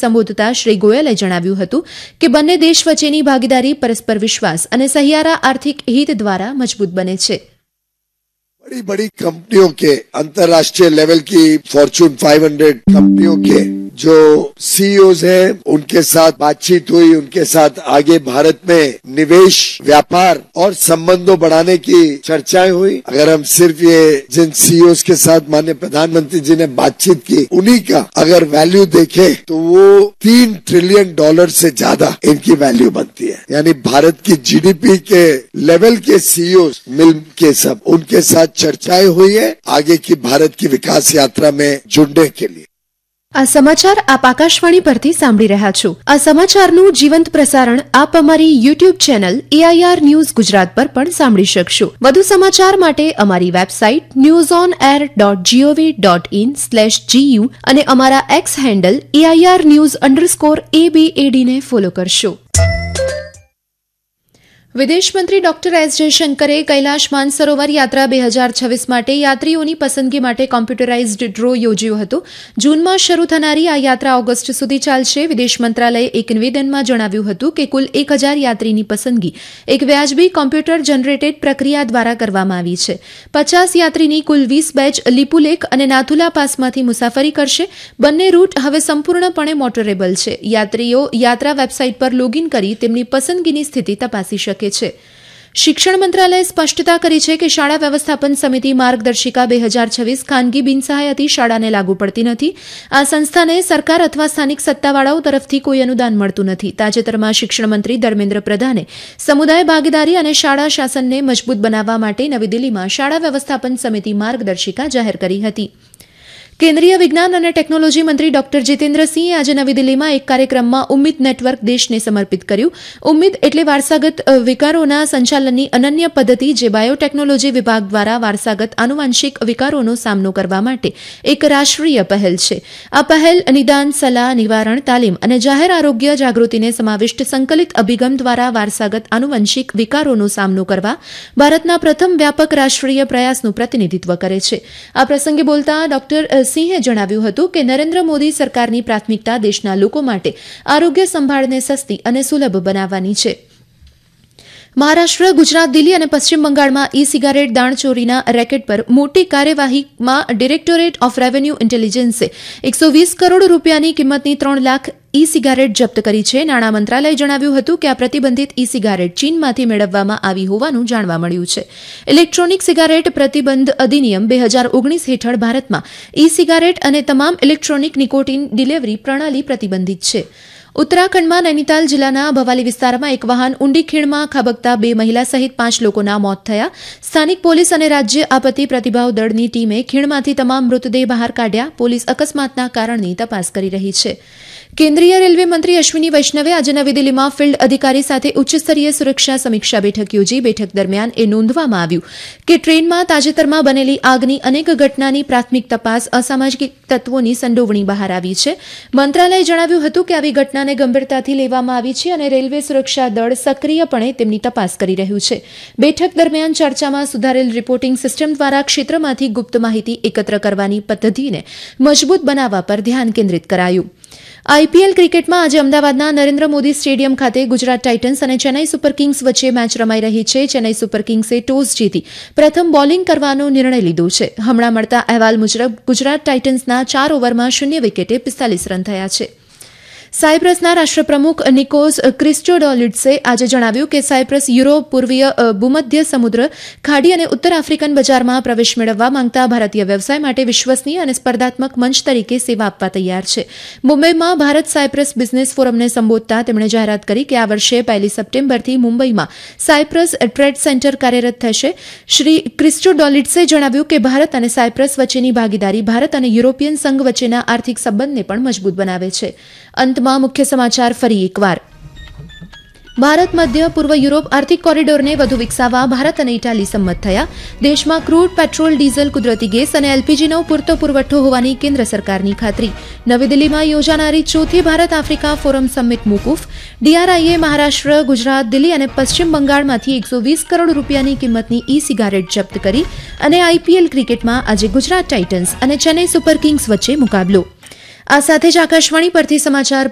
સંબોધતા શ્રી ગોયલે જણાવ્યું હતું કે બંને દેશ વચ્ચેની ભાગીદારી પરસ્પર વિશ્વાસ અને સહિયારા આર્થિક હિત દ્વારા મજબૂત બને છે. बड़ी बड़ी कंपनियों के अंतर्राष्ट्रीय लेवल की फॉर्च्यून 500 कंपनियों के जो सीईओज हैं उनके साथ बातचीत हुई, उनके साथ आगे भारत में निवेश, व्यापार और संबंधों बढ़ाने की चर्चाएं हुई. अगर हम सिर्फ ये जिन सीईओज के साथ माननीय प्रधानमंत्री जी ने बातचीत की उन्हीं का अगर वैल्यू देखें तो वो $3 ट्रिलियन से ज्यादा इनकी वैल्यू बनती है. यानी भारत की जीडीपी के लेवल के सीईओज मिल के सब उनके साथ चर्चाएं हुई है आगे की भारत की विकास यात्रा में जुड़ने के लिए. આ સમાચાર આપ આકાશવાણી પરથી સાંભળી રહ્યા છો. આ સમાચારનું જીવંત પ્રસારણ આપ અમારી YouTube channel AIR news Gujarat પર પણ સાંભળી શકશો. વધુ સમાચાર માટે અમારી વેબસાઇટ newsonair.gov.in/gu અને અમારા એક્સ હેન્ડલ AIR_news_ABAD ને ફોલો કરશો. વિદેશમંત્રી ડોક્ટર એસ જયશંકરે કૈલાશ માનસરોવર યાત્રા 2026 માટે યાત્રીઓની પસંદગી માટે કોમ્પ્યુટરાઇઝ્ડ ડ્રો યોજ્યો હતો. જૂનમાં શરૂ થનારી આ યાત્રા ઓગસ્ટ સુધી ચાલશે. વિદેશ મંત્રાલયે એક નિવેદનમાં જણાવ્યું હતું કે કુલ 1000 યાત્રીની પસંદગી એક વ્યાજબી કોમ્પ્યુટર જનરેટેડ પ્રક્રિયા દ્વારા કરવામાં આવી છે. 50 યાત્રીની કુલ 20 બેચ લિપુલેખ અને નાથુલા પાસમાંથી મુસાફરી કરશે. બંને રૂટ હવે સંપૂર્ણપણે મોટરેબલ છે. યાત્રીઓ યાત્રા વેબસાઇટ પર લોગિન કરી તેમની પસંદગીની સ્થિતિ તપાસી શકે છે. શિક્ષણ મંત્રાલયે સ્પષ્ટતા કરી છે કે શાળા વ્યવસ્થાપન સમિતિ માર્ગદર્શિકા 2026 ખાનગી બિનસહાયતી શાળાને લાગુ પડતી નથી. આ સંસ્થાને સરકાર અથવા સ્થાનિક સત્તાવાળાઓ તરફથી કોઈ અનુદાન મળતું નથી. તાજેતરમાં શિક્ષણ મંત્રી ધર્મેન્દ્ર પ્રધાને સમુદાય ભાગીદારી અને શાળા શાસનને મજબૂત બનાવવા માટે નવી દિલ્હીમાં શાળા વ્યવસ્થાપન સમિતિ માર્ગદર્શિકા જાહેર કરી હતી. કેન્દ્રીય વિજ્ઞાન અને ટેકનોલોજી મંત્રી ડોક્ટર જીતેન્દ્રસિંહે આજે નવી દિલ્હીમાં એક કાર્યક્રમમાં ઉમ્મીદ નેટવર્ક દેશને સમર્પિત કર્યું. ઉમ્મીદ એટલે વારસાગત વિકારોના સંચાલનની અનન્ય પદ્ધતિ જે બાયોટેકનોલોજી વિભાગ દ્વારા વારસાગત આનુવંશિક વિકારોનો સામનો કરવા માટે એક રાષ્ટ્રીય પહેલ છે. આ પહેલ નિદાન, સલાહ, નિવારણ, તાલીમ અને જાહેર આરોગ્ય જાગૃતિને સમાવિષ્ટ સંકલિત અભિગમ દ્વારા વારસાગત આનુવંશિક વિકારોનો સામનો કરવા ભારતના પ્રથમ વ્યાપક રાષ્ટ્રીય પ્રયાસનું પ્રતિનિધિત્વ કરે છે. આ પ્રસંગે બોલતા ડોક્ટર સિંહે જણાવ્યું હતું કે નરેન્દ્ર મોદી સરકારની પ્રાથમિકતા દેશના લોકો માટે આરોગ્ય સંભાળને સસ્તી અને સુલભ બનાવવાની છે. મહારાષ્ટ્ર, ગુજરાત, દિલ્હી અને પશ્ચિમ બંગાળમાં ઈ સિગારેટ દાણચોરીના રેકેટ પર મોટી કાર્યવાહીમાં ડિરેક્ટોરેટ ઓફ રેવન્યુ ઇન્ટેલિજન્સે 120 કરોડ રૂપિયાની કિંમતની 3 લાખ ઈ સિગારેટ જપ્ત કરી છે. નાણાં મંત્રાલયે જણાવ્યું હતું કે આ પ્રતિબંધિત ઈ સિગારેટ ચીનમાંથી મેળવવામાં આવી હોવાનું જાણવા મળ્યું છે. ઇલેક્ટ્રોનિક સિગારેટ પ્રતિબંધ અધિનિયમ 2019 હેઠળ ભારતમાં ઈ સિગારેટ અને તમામ ઇલેક્ટ્રોનિક નિકોટીન ડિલિવરી પ્રણાલી પ્રતિબંધિત છે. ઉત્તરાખંડમાં નૈનીતાલ જિલ્લાના ભવાલી વિસ્તારમાં એક વાહન ઊંડી ખીણમાં ખાબકતા 2 મહિલા સહિત 5 લોકોના મોત થયા. સ્થાનિક પોલીસ અને રાજ્ય આપત્તિ પ્રતિભાવ દળની ટીમે ખીણમાંથી તમામ મૃતદેહ બહાર કાઢ્યા. પોલીસ અકસ્માતના કારણની તપાસ કરી રહી છે. કેન્દ્રીય રેલવે મંત્રી અશ્વિની વૈષ્ણવે આજે નવી દિલ્હીમાં ફિલ્ડ અધિકારી સાથે ઉચ્ચસ્તરીય સુરક્ષા સમીક્ષા બેઠક યોજી. બેઠક દરમિયાન એ નોંધવામાં આવ્યું કે ટ્રેનમાં તાજેતરમાં બનેલી આગની અનેક ઘટનાની પ્રાથમિક તપાસ અસામાજિક તત્વોની સંડોવણી બહાર આવી છે. મંત્રાલયે જણાવ્યું હતું કે આવી ઘટનાને ગંભીરતાથી લેવામાં આવી છે અને રેલવે સુરક્ષા દળ સક્રિયપણે તેમની તપાસ કરી રહ્યું છે. બેઠક દરમિયાન ચર્ચામાં સુધારેલ રિપોર્ટિંગ સિસ્ટમ દ્વારા ક્ષેત્રમાંથી ગુપ્ત માહિતી એકત્ર કરવાની પદ્ધતિને મજબૂત બનાવવા પર ધ્યાન કેન્દ્રિત કરાયું. આઈપીએલ ક્રિકેટમાં આજે અમદાવાદના નરેન્દ્ર મોદી સ્ટેડિયમ ખાતે ગુજરાત ટાઇટન્સ અને ચેન્નાઈ સુપર કિંગ્સ વચ્ચે મેચ રમાઈ રહી છે. ચેન્નાઈ સુપર કિંગ્સે ટોસ જીતી પ્રથમ બોલિંગ કરવાનો નિર્ણય લીધો છે. હમણાં મળતા અહેવાલ મુજબ ગુજરાત ટાઇટન્સના 4 ઓવરમાં 0 વિકેટે 45 રન થયા છે. સાયપ્રસના રાષ્ટ્રપ્રમુખ નિકોસ ક્રિસ્ટોડોલિડ્સે આજે જણાવ્યું કે સાયપ્રસ યુરોપ, પૂર્વીય ભૂમધ્ય સમુદ્ર ખાડી અને ઉત્તર આફ્રિકન બજારમાં પ્રવેશ મેળવવા માંગતા ભારતીય વ્યવસાય માટે વિશ્વસનીય અને સ્પર્ધાત્મક મંચ તરીકે સેવા આપવા તૈયાર છે. મુંબઈમાં ભારત સાયપ્રસ બિઝનેસ ફોરમને સંબોધતા તેમણે જાહેરાત કરી કે આ વર્ષે 1 સપ્ટેમ્બરથી મુંબઈમાં સાયપ્રસ ટ્રેડ સેન્ટર કાર્યરત થશે. શ્રી ક્રિસ્ટોડોલિડ્સે જણાવ્યું કે ભારત અને સાયપ્રસ વચ્ચેની ભાગીદારી ભારત અને યુરોપિયન સંઘ વચ્ચેના આર્થિક સંબંધને પણ મજબૂત બનાવે છે. અંતમાં મુખ્ય સમાચાર ફરી એકવાર. ભારત મધ્ય પૂર્વ યુરોપ આર્થિક કોરિડોરને વધુ વિકસાવવા ભારત અને ઇટાલી સંમત થયા. દેશમાં ક્રૂડ, પેટ્રોલ, ડીઝલ, કુદરતી ગેસ અને એલપીજીનો પૂરતો પુરવઠો હોવાની કેન્દ્ર સરકારની ખાતરી. નવી દિલ્હીમાં યોજાનારી 4th Bharat Africa forum summit મોકૂફ. ડીઆરઆઈએ મહારાષ્ટ્ર, ગુજરાત, દિલ્હી અને પશ્ચિમ બંગાળમાંથી 120 કરોડ રૂપિયાની કિંમતની ઈ સિગારેટ જપ્ત કરી. અને આઈપીએલ ક્રિકેટમાં આજે ગુજરાત ટાઇટન્સ અને ચેન્નાઈ સુપર કિંગ્સ વચ્ચે મુકાબલો. આ સાથે જ આકાશવાણી પરથી સમાચાર